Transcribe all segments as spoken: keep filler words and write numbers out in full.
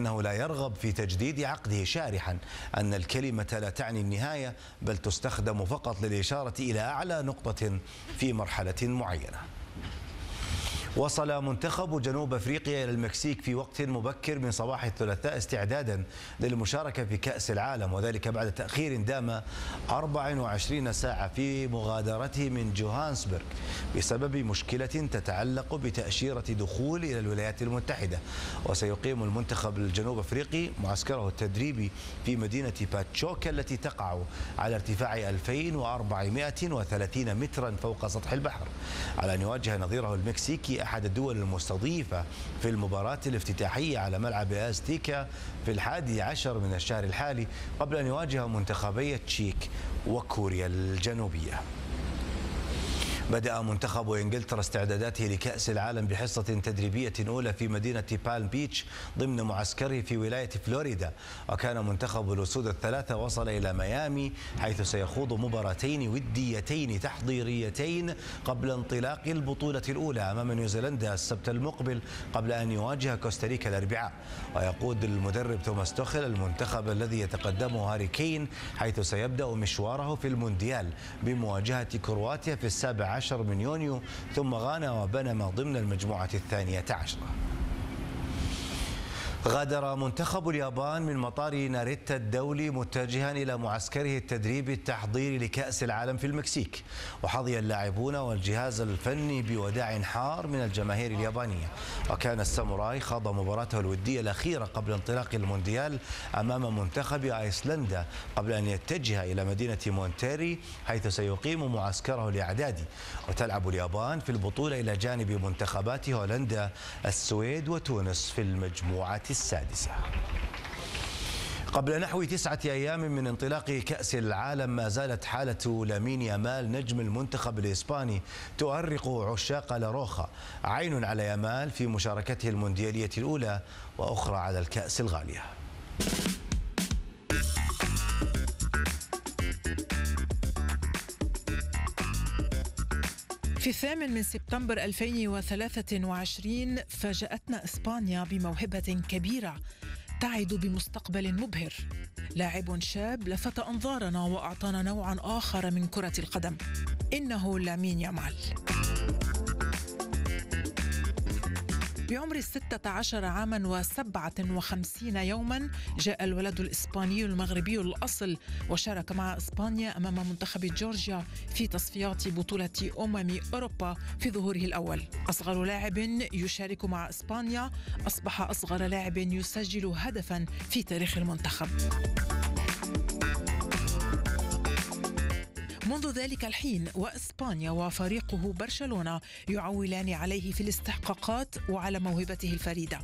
أنه لا يرغب في تجديد عقده، شارحا أن الكلمة لا تعني النهاية بل تستخدم فقط للإشارة إلى أعلى نقطة في مرحلة معينة. وصل منتخب جنوب أفريقيا إلى المكسيك في وقت مبكر من صباح الثلاثاء استعدادا للمشاركة في كأس العالم، وذلك بعد تأخير دام أربع وعشرين ساعة في مغادرته من جوهانسبرغ بسبب مشكلة تتعلق بتأشيرة دخول إلى الولايات المتحدة. وسيقيم المنتخب الجنوب أفريقي معسكره التدريبي في مدينة باتشوكا التي تقع على ارتفاع ألفين وأربعمائة وثلاثين مترا فوق سطح البحر، على أن يواجه نظيره المكسيكي أحد الدول المستضيفة في المباراة الافتتاحية على ملعب أزتيكا في الحادي عشر من الشهر الحالي، قبل أن يواجه منتخبي تشيك وكوريا الجنوبية. بدأ منتخب إنجلترا استعداداته لكأس العالم بحصة تدريبية أولى في مدينة بالم بيتش ضمن معسكره في ولاية فلوريدا. وكان منتخب الأسود الثلاثة وصل إلى ميامي حيث سيخوض مباراتين وديتين تحضيريتين قبل انطلاق البطولة الأولى أمام نيوزيلندا السبت المقبل، قبل أن يواجه كوستاريكا الأربعاء. ويقود المدرب توماس توخيل المنتخب الذي يتقدمه هاري كين، حيث سيبدأ مشواره في المونديال بمواجهة كرواتيا في السابع عشر من يونيو، ثم غانا وبنما ضمن المجموعة الثانية عشرة. غادر منتخب اليابان من مطار ناريتا الدولي متجها إلى معسكره التدريبي التحضيري لكأس العالم في المكسيك، وحظي اللاعبون والجهاز الفني بوداع حار من الجماهير اليابانية. وكان الساموراي خاض مباراته الودية الأخيرة قبل انطلاق المونديال أمام منتخب أيسلندا قبل أن يتجه إلى مدينة مونتيري حيث سيقيم معسكره الإعدادي. وتلعب اليابان في البطولة إلى جانب منتخبات هولندا، السويد وتونس في المجموعة السادسة. قبل نحو تسعة أيام من انطلاق كأس العالم ما زالت حالة لامين يامال نجم المنتخب الإسباني تؤرق عشاق لاروخا، عين على يامال في مشاركته المونديالية الأولى وأخرى على الكأس الغالية. في الثامن من سبتمبر ألفين وثلاثة وعشرين فاجأتنا إسبانيا بموهبة كبيرة تعد بمستقبل مبهر. لاعب شاب لفت أنظارنا وأعطانا نوعا آخر من كرة القدم، إنه لامين يامال. بعمر ستة عشر عاما وسبعة وخمسين يوما جاء الولد الإسباني المغربي الأصل وشارك مع إسبانيا أمام منتخب جورجيا في تصفيات بطولة أمم أوروبا في ظهوره الأول. أصغر لاعب يشارك مع إسبانيا، أصبح أصغر لاعب يسجل هدفا في تاريخ المنتخب. منذ ذلك الحين وإسبانيا وفريقه برشلونة يعولان عليه في الاستحقاقات وعلى موهبته الفريدة.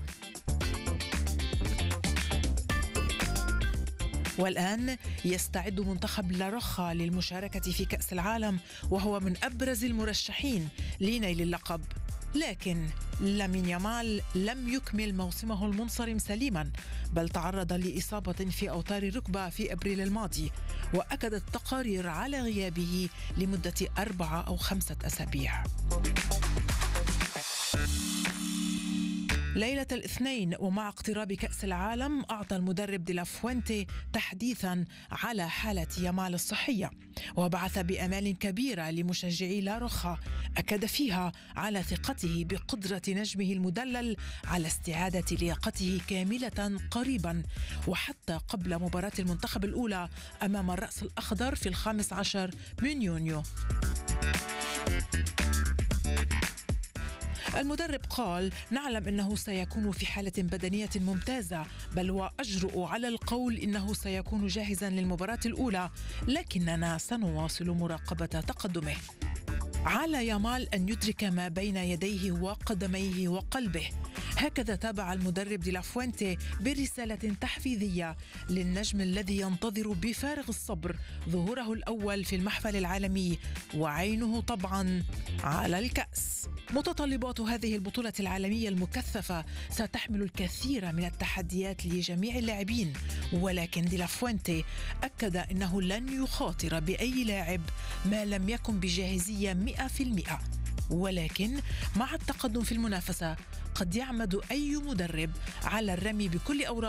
والآن يستعد منتخب لاروخا للمشاركة في كأس العالم وهو من أبرز المرشحين لنيل اللقب. لكن لامين يامال لم يكمل موسمه المنصرم سليما، بل تعرض لإصابة في أوتار الركبة في أبريل الماضي، وأكدت التقارير على غيابه لمدة أربعة أو خمسة أسابيع. ليلة الاثنين ومع اقتراب كأس العالم أعطى المدرب دي لا فوينتي تحديثا على حالة يامال الصحية، وبعث بأمال كبيرة لمشجعي لاروخا أكد فيها على ثقته بقدرة نجمه المدلل على استعادة لياقته كاملة قريبا، وحتى قبل مباراة المنتخب الأولى أمام الرأس الأخضر في الخامس عشر من يونيو. المدرب قال: نعلم أنه سيكون في حالة بدنية ممتازة، بل وأجرؤ على القول إنه سيكون جاهزا للمباراة الأولى، لكننا سنواصل مراقبة تقدمه. على يامال أن يدرك ما بين يديه وقدميه وقلبه. هكذا تابع المدرب دي لا فوينتي برسالة تحفيزية للنجم الذي ينتظر بفارغ الصبر ظهوره الأول في المحفل العالمي، وعينه طبعا على الكأس. متطلبات هذه البطولة العالمية المكثفة ستحمل الكثير من التحديات لجميع اللاعبين، ولكن دي لا فوينتي أكد أنه لن يخاطر بأي لاعب ما لم يكن بجاهزية مئة في المئة، ولكن مع التقدم في المنافسة قد يعمد أي مدرب على الرمي بكل أوراق